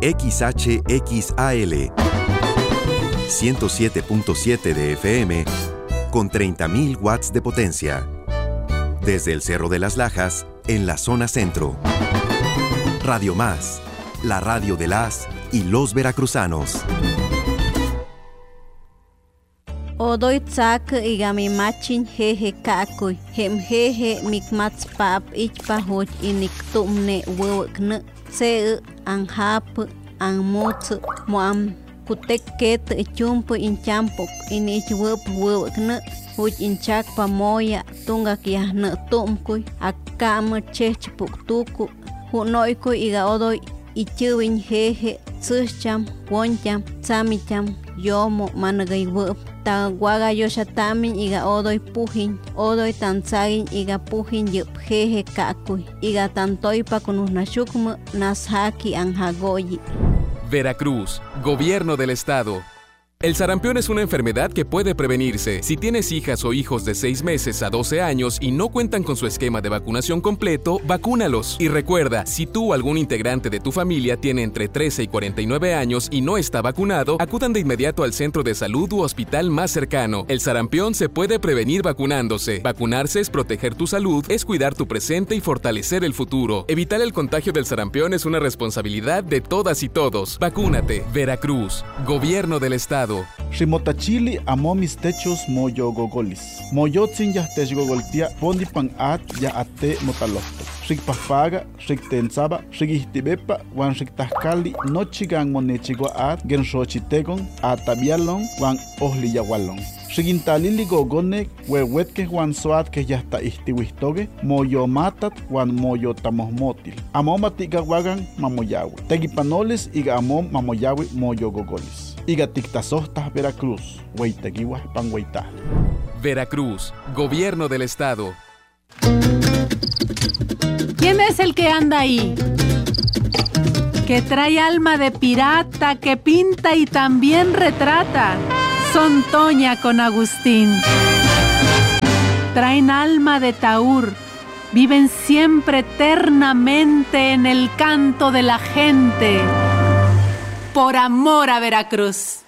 XHXAL 107.7 de FM con 30.000 watts de potencia. Desde el Cerro de las Lajas, en la zona centro. Radio Más, la radio de las y los veracruzanos. Odoy tsak igami machin jeje kakoy, hem jeje mikmats pap ichpa hoj inik tumne wewkne, se anhap anmots moam kutek ket chumpo inchampok inich wewkne, hoj inchak pamoya tunga kiahne tumkuy, akam chechpuk tuku, hunoyko iga odoy ichuwin jeje tsucham, woncham, tsamicham, yomo managay web. Ta guaga yoshatamin iga odoy pujin, odoy tanzagin iga pujin yup jeje kakuy, iga tantoypa kunusnashukma nashaki anjagoyi. Veracruz, Gobierno del Estado. El sarampión es una enfermedad que puede prevenirse. Si tienes hijas o hijos de 6 meses a 12 años y no cuentan con su esquema de vacunación completo, vacúnalos. Y recuerda, si tú o algún integrante de tu familia tiene entre 13 y 49 años y no está vacunado, acudan de inmediato al centro de salud u hospital más cercano. El sarampión se puede prevenir vacunándose. Vacunarse es proteger tu salud, es cuidar tu presente y fortalecer el futuro. Evitar el contagio del sarampión es una responsabilidad de todas y todos. Vacúnate. Veracruz, Gobierno del Estado. Ximotachili amo mis techos moyo gogolis. Moyotzin yahtech gogoltia pondipan at ya ate motalocto. Xikpafaga, xiktensaba, xikihtibepa, wan xiktahkali nochigan monechigua at genxochitegon atabialon wan ohliyawalon. Xigintalili gogone huehuetke wan soat que yahta ihtiwihtoge moyo matat wan moyo tamohmotil. Amo matigawagan mamoyawi. Tegipanoles iga amo mamoyawi moyo gogolis. Iga tiktasohtas Veracruz, hueyteguiwas panhueytah. Veracruz, Gobierno del Estado. ¿Quién es el que anda ahí? Que trae alma de pirata, que pinta y también retrata. Son Toña con Agustín. Traen alma de taur, viven siempre eternamente en el canto de la gente. Por amor a Veracruz.